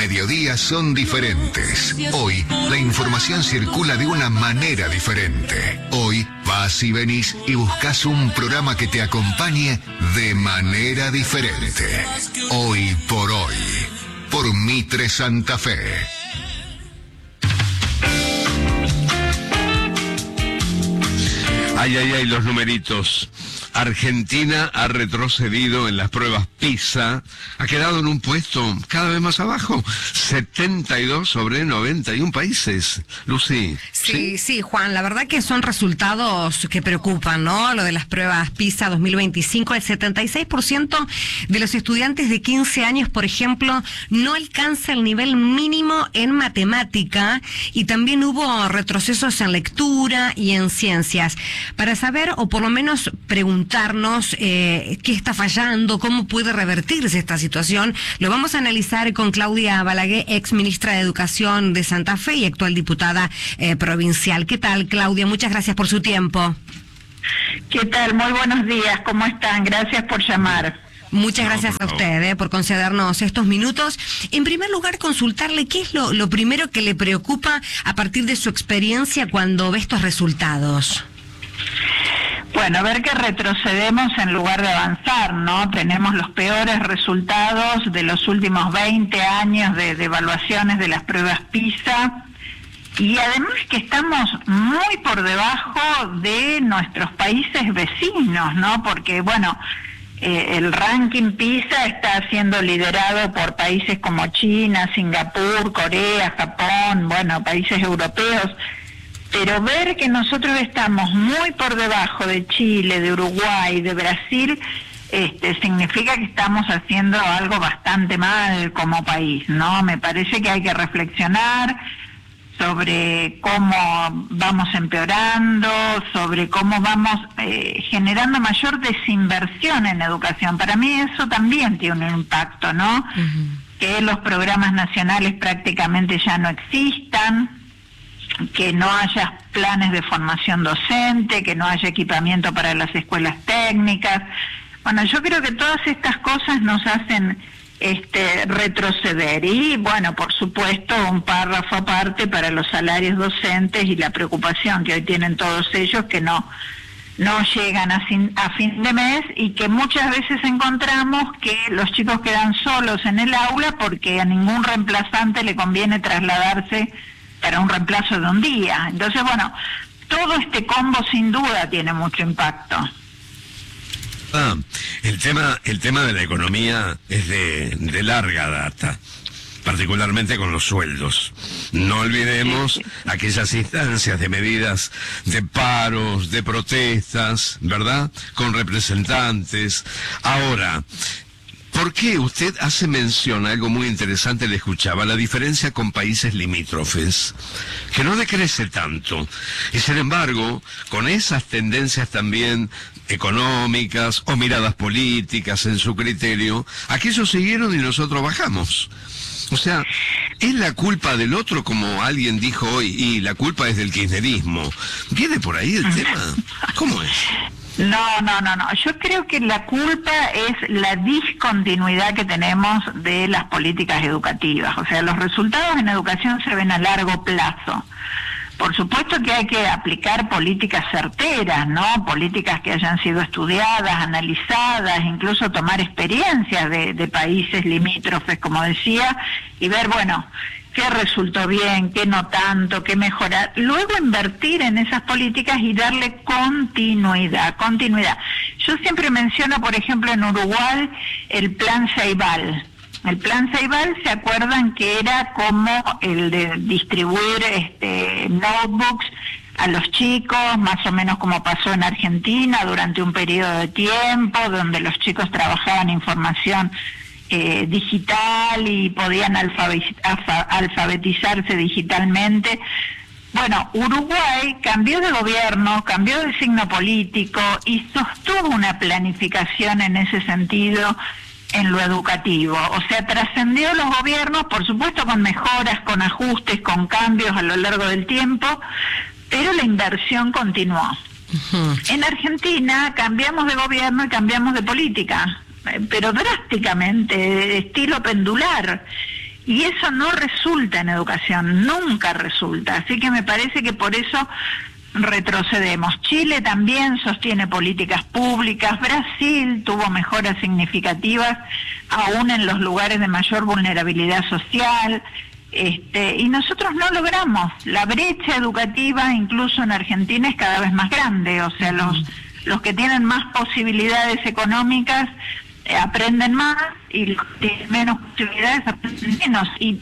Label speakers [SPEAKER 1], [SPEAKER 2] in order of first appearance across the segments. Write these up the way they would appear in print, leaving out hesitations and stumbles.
[SPEAKER 1] mediodía son diferentes. Hoy, la información circula de una manera diferente. Hoy, vas y venís y buscas un programa que te acompañe de manera diferente. Hoy por hoy, por Mitre Santa Fe.
[SPEAKER 2] Ay, los numeritos. Argentina ha retrocedido en las pruebas PISA, ha quedado en un puesto cada vez más abajo, 72 sobre 91 países. Lucy.
[SPEAKER 3] Sí, Juan, la verdad que son resultados que preocupan, ¿no? Lo de las pruebas PISA 2025, el 76% de los estudiantes de 15 años, por ejemplo, no alcanza el nivel mínimo en matemática, y también hubo retrocesos en lectura y en ciencias. Para saber, o por lo menos preguntarnos qué está fallando, cómo puede revertirse esta situación, lo vamos a analizar con Claudia Balaguer, ex ministra de Educación de Santa Fe y actual diputada provincial. ¿Qué tal, Claudia? Muchas gracias por su tiempo.
[SPEAKER 4] ¿Qué tal? Muy buenos días. ¿Cómo están? Gracias por llamar.
[SPEAKER 3] Muchas gracias a usted por concedernos estos minutos. En primer lugar, consultarle qué es lo primero que le preocupa a partir de su experiencia cuando ve estos resultados.
[SPEAKER 4] Bueno, ver que retrocedemos en lugar de avanzar, ¿no? Tenemos los peores resultados de los últimos 20 años de evaluaciones de las pruebas PISA, y además que estamos muy por debajo de nuestros países vecinos, ¿no? Porque, bueno, el ranking PISA está siendo liderado por países como China, Singapur, Corea, Japón, bueno, países europeos. Pero ver que nosotros estamos muy por debajo de Chile, de Uruguay, de Brasil, significa que estamos haciendo algo bastante mal como país, ¿no? Me parece que hay que reflexionar sobre cómo vamos empeorando, sobre cómo vamos generando mayor desinversión en educación. Para mí eso también tiene un impacto, ¿no? Uh-huh. Que los programas nacionales prácticamente ya no existan, que no haya planes de formación docente, que no haya equipamiento para las escuelas técnicas. Bueno, yo creo que todas estas cosas nos hacen retroceder. Y bueno, por supuesto, un párrafo aparte para los salarios docentes y la preocupación que hoy tienen todos ellos, que no llegan a fin de mes, y que muchas veces encontramos que los chicos quedan solos en el aula porque a ningún reemplazante le conviene trasladarse para un reemplazo de un día. Entonces, bueno, todo este combo sin duda tiene mucho impacto.
[SPEAKER 2] El tema de la economía es de larga data, particularmente con los sueldos. No olvidemos aquellas instancias de medidas de paros, de protestas, ¿verdad?, con representantes. Ahora, ¿por qué usted hace mención a algo muy interesante? Le escuchaba, la diferencia con países limítrofes, que no decrece tanto, y sin embargo, con esas tendencias también económicas o miradas políticas en su criterio, aquellos siguieron y nosotros bajamos. O sea, ¿es la culpa del otro, como alguien dijo hoy, y la culpa es del kirchnerismo? ¿Viene por ahí el tema? ¿Cómo es?
[SPEAKER 4] No. Yo creo que la culpa es la discontinuidad que tenemos de las políticas educativas. O sea, los resultados en educación se ven a largo plazo. Por supuesto que hay que aplicar políticas certeras, ¿no? Políticas que hayan sido estudiadas, analizadas, incluso tomar experiencias de países limítrofes, como decía, y ver, bueno, qué resultó bien, qué no tanto, qué mejorar. Luego invertir en esas políticas y darle continuidad. Yo siempre menciono, por ejemplo, en Uruguay, el Plan Ceibal. El Plan Ceibal, ¿se acuerdan que era como el de distribuir notebooks a los chicos, más o menos como pasó en Argentina durante un periodo de tiempo, donde los chicos trabajaban información digital y podían alfabetizarse digitalmente? Bueno, Uruguay cambió de gobierno, cambió de signo político y sostuvo una planificación en ese sentido en lo educativo. O sea, trascendió los gobiernos, por supuesto con mejoras, con ajustes, con cambios a lo largo del tiempo, pero la inversión continuó. Uh-huh. En Argentina cambiamos de gobierno y cambiamos de política, pero drásticamente, de estilo pendular. Y eso no resulta en educación, nunca resulta. Así que me parece que por eso retrocedemos. Chile también sostiene políticas públicas, Brasil tuvo mejoras significativas aún en los lugares de mayor vulnerabilidad social, y nosotros no logramos. La brecha educativa incluso en Argentina es cada vez más grande, o sea, los que tienen más posibilidades económicas aprenden más y los que tienen menos posibilidades aprenden menos. Y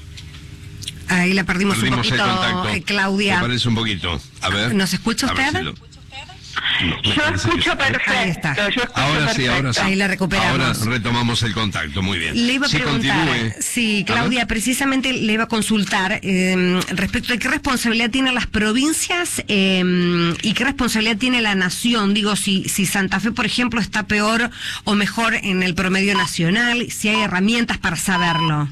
[SPEAKER 3] ahí la perdimos un poquito,
[SPEAKER 2] el contacto.
[SPEAKER 3] Claudia.
[SPEAKER 2] Me parece un poquito. A ver.
[SPEAKER 3] ¿Nos escucha usted?
[SPEAKER 4] Yo escucho perfecto.
[SPEAKER 3] Ahí está.
[SPEAKER 2] Ahora sí.
[SPEAKER 3] Ahí la recuperamos.
[SPEAKER 2] Ahora retomamos el contacto, muy bien.
[SPEAKER 3] Le iba a preguntar,
[SPEAKER 2] continúe.
[SPEAKER 3] sí, Claudia, precisamente le iba a consultar respecto de qué responsabilidad tienen las provincias y qué responsabilidad tiene la nación. Digo, si Santa Fe, por ejemplo, está peor o mejor en el promedio nacional, si hay herramientas para saberlo.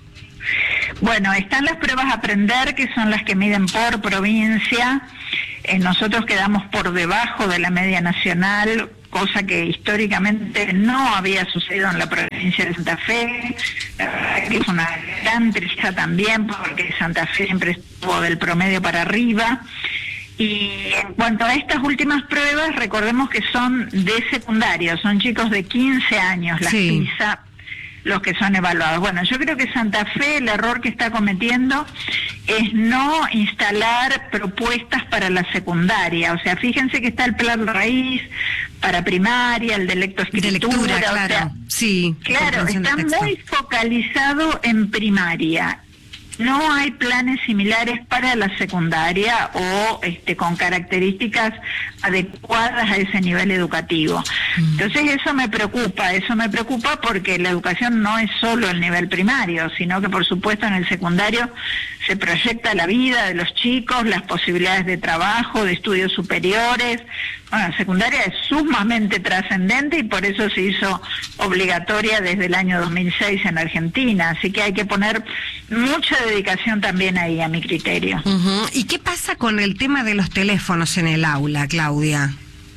[SPEAKER 4] Bueno, están las pruebas Aprender, que son las que miden por provincia. Nosotros quedamos por debajo de la media nacional, cosa que históricamente no había sucedido en la provincia de Santa Fe. Que es una gran tristeza también, porque Santa Fe siempre estuvo del promedio para arriba. Y en cuanto a estas últimas pruebas, recordemos que son de secundario, son chicos de 15 años, las PISA, los que son evaluados. Bueno, yo creo que Santa Fe, el error que está cometiendo es no instalar propuestas para la secundaria. O sea, fíjense que está el plan raíz para primaria, el de lectoescritura.
[SPEAKER 3] De lectura, claro.
[SPEAKER 4] O sea,
[SPEAKER 3] sí.
[SPEAKER 4] Claro, está muy focalizado en primaria. No hay planes similares para la secundaria o con características adecuadas a ese nivel educativo. Entonces eso me preocupa porque la educación no es solo el nivel primario, sino que por supuesto en el secundario se proyecta la vida de los chicos, las posibilidades de trabajo, de estudios superiores. Bueno, la secundaria es sumamente trascendente y por eso se hizo obligatoria desde el año 2006 en Argentina, así que hay que poner mucha dedicación también ahí, a mi criterio.
[SPEAKER 3] ¿Y qué pasa con el tema de los teléfonos en el aula, Claudia?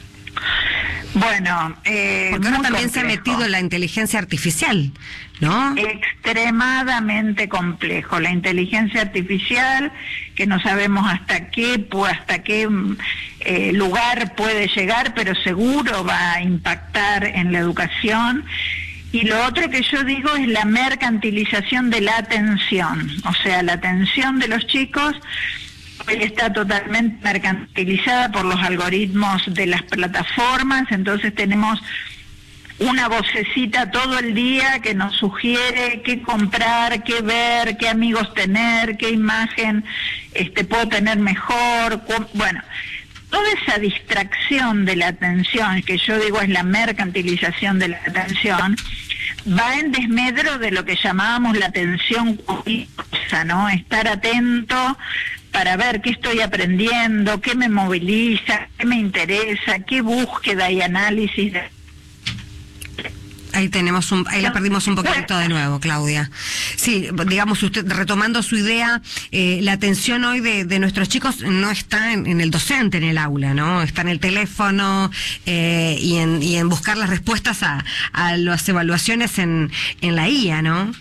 [SPEAKER 4] Bueno,
[SPEAKER 3] porque ahora también se ha metido la inteligencia artificial, ¿no?
[SPEAKER 4] Extremadamente complejo. La inteligencia artificial, que no sabemos hasta qué lugar puede llegar, pero seguro va a impactar en la educación. Y lo otro que yo digo es la mercantilización de la atención. O sea, la atención de los chicos hoy está totalmente mercantilizada por los algoritmos de las plataformas, entonces tenemos una vocecita todo el día que nos sugiere qué comprar, qué ver, qué amigos tener, qué imagen puedo tener mejor. Bueno, toda esa distracción de la atención, que yo digo es la mercantilización de la atención, va en desmedro de lo que llamábamos la atención curiosa, ¿no? Estar atento para ver qué estoy aprendiendo, qué me moviliza, qué me interesa, qué búsqueda y análisis de...
[SPEAKER 3] Ahí la perdimos un poquito de nuevo, Claudia. Sí, digamos, usted retomando su idea, la atención hoy de nuestros chicos no está en el docente, en el aula, ¿no? Está en el teléfono y en buscar las respuestas a las evaluaciones en la IA, ¿no?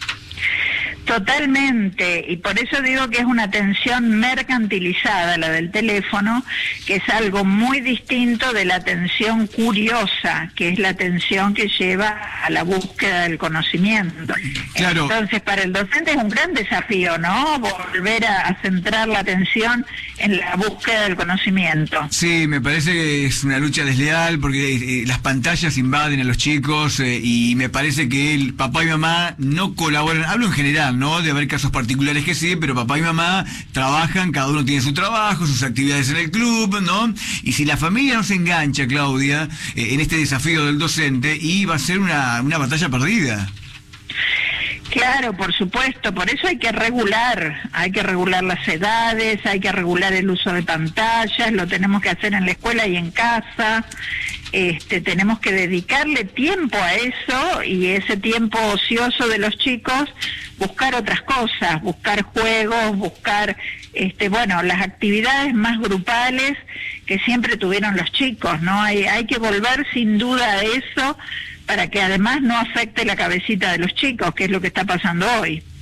[SPEAKER 4] Totalmente, y por eso digo que es una atención mercantilizada la del teléfono, que es algo muy distinto de la atención curiosa, que es la atención que lleva a la búsqueda del conocimiento. Claro. Entonces, para el docente es un gran desafío, ¿no? Volver a centrar la atención en la búsqueda del conocimiento.
[SPEAKER 5] Sí, me parece que es una lucha desleal porque las pantallas invaden a los chicos y me parece que el papá y mamá no colaboran, hablo en general, ¿no? De haber casos particulares que sí, pero papá y mamá trabajan, cada uno tiene su trabajo, sus actividades en el club, ¿no? Y si la familia no se engancha, Claudia, en este desafío del docente, y va a ser una batalla perdida.
[SPEAKER 4] Claro, por supuesto, por eso hay que regular las edades, hay que regular el uso de pantallas, lo tenemos que hacer en la escuela y en casa, tenemos que dedicarle tiempo a eso y ese tiempo ocioso de los chicos, buscar otras cosas, buscar juegos, buscar, las actividades más grupales que siempre tuvieron los chicos, ¿no? Hay que volver sin duda a eso, para que además no afecte la cabecita de los chicos, que es lo que está pasando hoy.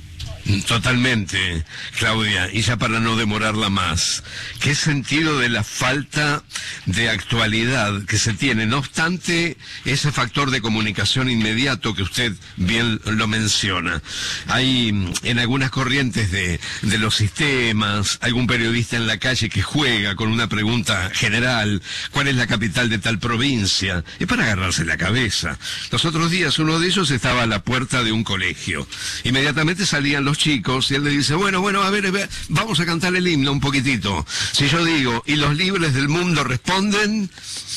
[SPEAKER 2] Totalmente, Claudia, y ya para no demorarla más, ¿qué sentido de la falta de actualidad que se tiene? No obstante, ese factor de comunicación inmediato que usted bien lo menciona. Hay en algunas corrientes de los sistemas, algún periodista en la calle que juega con una pregunta general, ¿cuál es la capital de tal provincia? Es para agarrarse la cabeza. Los otros días uno de ellos estaba a la puerta de un colegio. Inmediatamente salían los chicos y él le dice, bueno, a ver, vamos a cantar el himno un poquitito. Si yo digo, y los libres del mundo responden,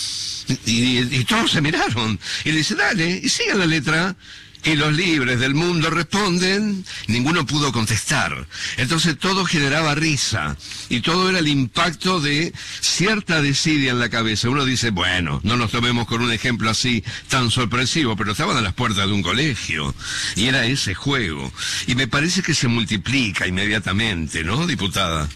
[SPEAKER 2] y todos se miraron. Y le dice, dale, y siga la letra. Y los libres del mundo responden, ninguno pudo contestar. Entonces todo generaba risa, y todo era el impacto de cierta desidia en la cabeza. Uno dice, bueno, no nos tomemos con un ejemplo así tan sorpresivo, pero estaban a las puertas de un colegio, y era ese juego. Y me parece que se multiplica inmediatamente, ¿no, diputada?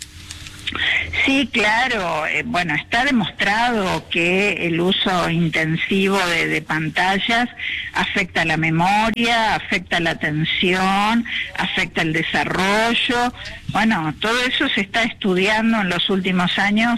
[SPEAKER 4] Sí, claro. Bueno, está demostrado que el uso intensivo de pantallas afecta la memoria, afecta la atención, afecta el desarrollo. Bueno, todo eso se está estudiando en los últimos años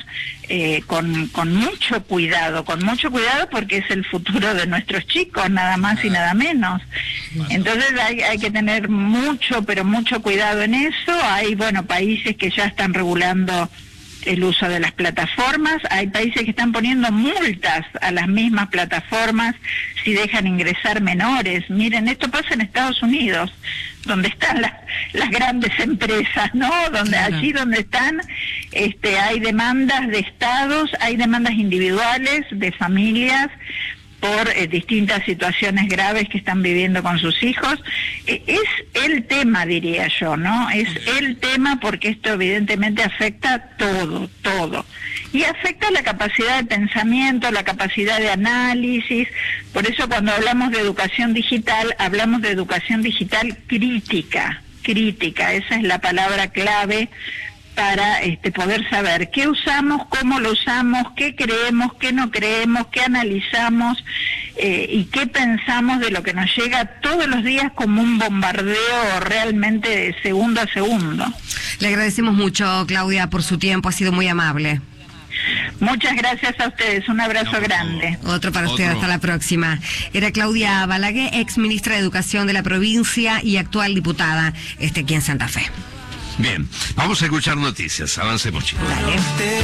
[SPEAKER 4] con mucho cuidado porque es el futuro de nuestros chicos, nada más y nada menos. Entonces hay que tener mucho, pero mucho cuidado en eso. Hay, bueno, países que ya están regulando el uso de las plataformas, hay países que están poniendo multas a las mismas plataformas si dejan ingresar menores. Miren, esto pasa en Estados Unidos, donde están las grandes empresas, ¿no? Donde allí donde están, hay demandas de estados, hay demandas individuales de familias por distintas situaciones graves que están viviendo con sus hijos. Es el tema, diría yo, ¿no? Es el tema porque esto evidentemente afecta todo. Y afecta la capacidad de pensamiento, la capacidad de análisis. Por eso cuando hablamos de educación digital, hablamos de educación digital crítica. Esa es la palabra clave para poder saber qué usamos, cómo lo usamos, qué creemos, qué no creemos, qué analizamos y qué pensamos de lo que nos llega todos los días como un bombardeo realmente de segundo a segundo.
[SPEAKER 3] Le agradecemos mucho, Claudia, por su tiempo, ha sido muy amable.
[SPEAKER 4] Muchas gracias a ustedes, un abrazo grande.
[SPEAKER 3] Otro para usted, hasta la próxima. Era Claudia Balaguer, ex ministra de Educación de la provincia y actual diputada aquí en Santa Fe.
[SPEAKER 2] Bien, vamos a escuchar noticias, avancemos, chicos.
[SPEAKER 3] Dale.